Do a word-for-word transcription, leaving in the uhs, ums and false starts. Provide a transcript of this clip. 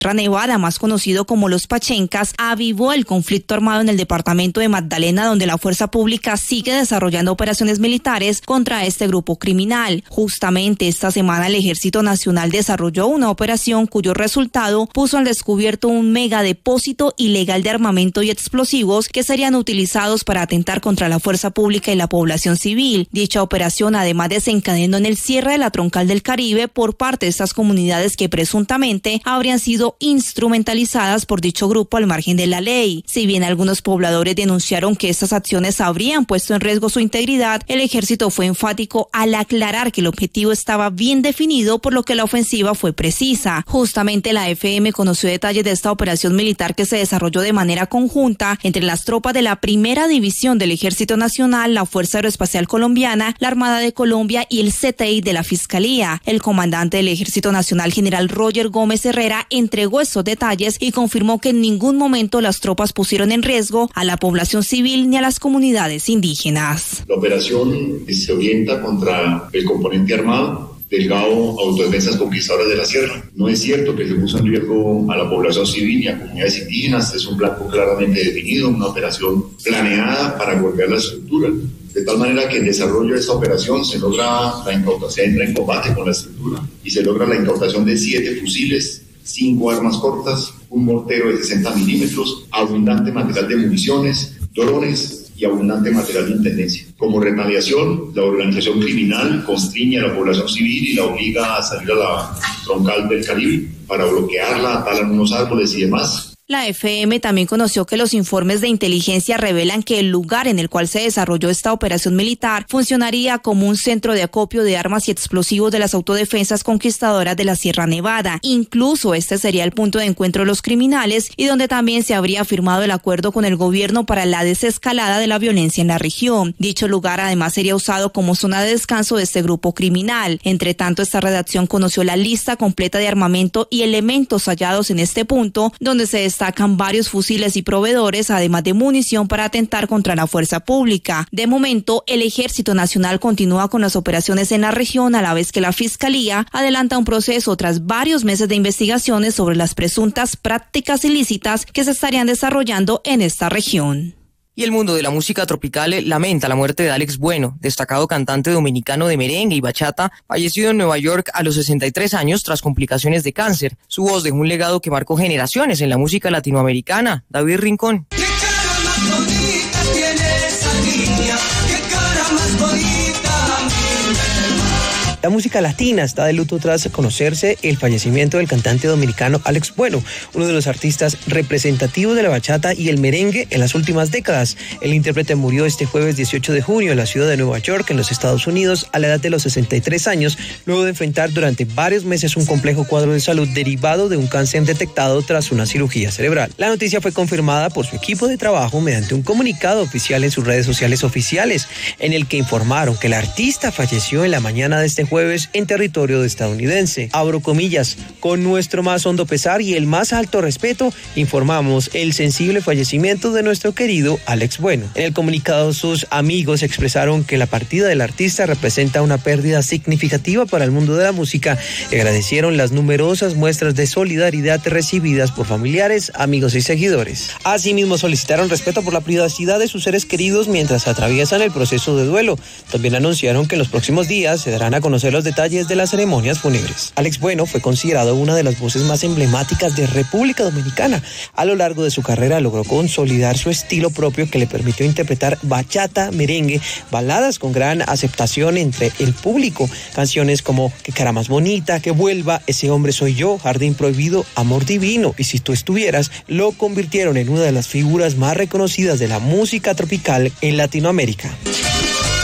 Sierra Nevada, más conocido como los Pachencas, avivó el conflicto armado en el departamento de Magdalena, donde la fuerza pública sigue desarrollando operaciones militares contra este grupo criminal. Justamente esta semana el Ejército Nacional desarrolló una operación cuyo resultado puso al descubierto un megadepósito ilegal de armamento y explosivos que serían utilizados para atentar contra la fuerza pública y la población civil. Dicha operación además desencadenó en el cierre de la Troncal del Caribe por parte de estas comunidades que presuntamente habrían sido instrumentalizadas por dicho grupo al margen de la ley. Si bien algunos pobladores denunciaron que estas acciones habrían puesto en riesgo su integridad, el ejército fue enfático al aclarar que el objetivo estaba bien definido, por lo que la ofensiva fue precisa. Justamente la F M conoció detalles de esta operación militar que se desarrolló de manera conjunta entre las tropas de la Primera División del Ejército Nacional, la Fuerza Aeroespacial Colombiana, la Armada de Colombia y el C T I de la Fiscalía. El comandante del Ejército Nacional, general Roger Gómez Herrera, entregó estos detalles y confirmó que en ningún momento las tropas pusieron en riesgo a la población civil ni a las comunidades indígenas. La operación se orienta contra el componente armado del G A O Autodefensas Conquistadoras de la Sierra. No es cierto que se puso en riesgo a la población civil y a comunidades indígenas. Es un blanco claramente definido, una operación planeada para golpear la estructura. De tal manera que en desarrollo de esta operación se logra la incautación, se entra en combate con la estructura y se logra la incautación de siete fusiles, cinco armas cortas, un mortero de sesenta milímetros, abundante material de municiones, drones y abundante material de intendencia. Como retaliación, la organización criminal constriñe a la población civil y la obliga a salir a la Troncal del Caribe para bloquearla, talan unos árboles y demás. La F M también conoció que los informes de inteligencia revelan que el lugar en el cual se desarrolló esta operación militar funcionaría como un centro de acopio de armas y explosivos de las autodefensas conquistadoras de la Sierra Nevada. Incluso este sería el punto de encuentro de los criminales y donde también se habría firmado el acuerdo con el gobierno para la desescalada de la violencia en la región. Dicho lugar además sería usado como zona de descanso de este grupo criminal. Entre tanto, esta redacción conoció la lista completa de armamento y elementos hallados en este punto, donde se destaca Destacan varios fusiles y proveedores, además de munición para atentar contra la fuerza pública. De momento, el Ejército Nacional continúa con las operaciones en la región, a la vez que la Fiscalía adelanta un proceso tras varios meses de investigaciones sobre las presuntas prácticas ilícitas que se estarían desarrollando en esta región. Y el mundo de la música tropical lamenta la muerte de Alex Bueno, destacado cantante dominicano de merengue y bachata, fallecido en Nueva York a los sesenta y tres años tras complicaciones de cáncer. Su voz dejó un legado que marcó generaciones en la música latinoamericana. David Rincón. ¿Qué cara más bonita tiene esa niña? ¿Qué cara más bonita? La música latina está de luto tras conocerse el fallecimiento del cantante dominicano Alex Bueno, uno de los artistas representativos de la bachata y el merengue en las últimas décadas. El intérprete murió este jueves dieciocho de junio en la ciudad de Nueva York, en los Estados Unidos, a la edad de los sesenta y tres años, luego de enfrentar durante varios meses un complejo cuadro de salud derivado de un cáncer detectado tras una cirugía cerebral. La noticia fue confirmada por su equipo de trabajo mediante un comunicado oficial en sus redes sociales oficiales, en el que informaron que el artista falleció en la mañana de este jueves en territorio estadounidense. Abro comillas, con nuestro más hondo pesar y el más alto respeto, informamos el sensible fallecimiento de nuestro querido Alex Bueno. En el comunicado, sus amigos expresaron que la partida del artista representa una pérdida significativa para el mundo de la música y agradecieron las numerosas muestras de solidaridad recibidas por familiares, amigos y seguidores. Asimismo, solicitaron respeto por la privacidad de sus seres queridos mientras atraviesan el proceso de duelo. También anunciaron que en los próximos días se darán a conocer los detalles de las ceremonias fúnebres. Alex Bueno fue considerado una de las voces más emblemáticas de República Dominicana. A lo largo de su carrera logró consolidar su estilo propio que le permitió interpretar bachata, merengue, baladas con gran aceptación entre el público. Canciones como Qué cara más bonita, Que vuelva, Ese hombre soy yo, Jardín prohibido, Amor divino y Si tú estuvieras lo convirtieron en una de las figuras más reconocidas de la música tropical en Latinoamérica.